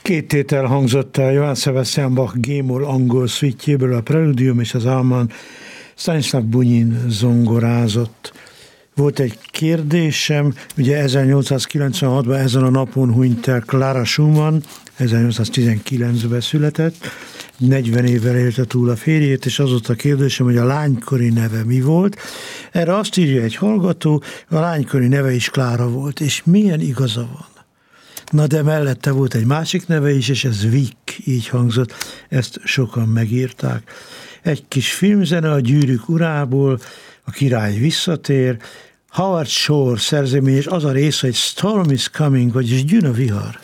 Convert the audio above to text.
Két tétel hangzott a Johann Sebastian Bach G-moll angol szüitjéből, a Preludium és az Alman Stanislav Bunyin zongorázott. Volt egy kérdésem, ugye 1896-ban ezen a napon hunyt el Clara Schumann, 1819-ben született, 40 évvel élte túl a férjét, és az volt a kérdésem, hogy a lánykori neve mi volt. Erre azt írja egy hallgató, a lánykori neve is Klára volt, és milyen igaza van. Na de mellette volt egy másik neve is, és ez Vick, így hangzott, ezt sokan megírták. Egy kis filmzene a Gyűrűk urából, a király visszatér, Howard Shore szerzemény, és az a rész, hogy Storm is coming, vagyis jön a vihar.